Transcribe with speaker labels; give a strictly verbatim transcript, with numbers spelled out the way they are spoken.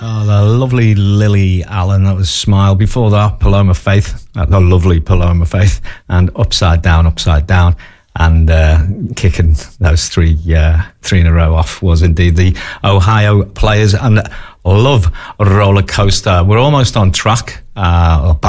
Speaker 1: Oh, the lovely Lily Allen. That was Smile. Before that, Paloma Faith. The lovely Paloma Faith. And Upside Down, Upside Down. And uh, kicking those three uh, three in a row off was indeed the Ohio Players. And love Roller Coaster. We're almost on track. Uh,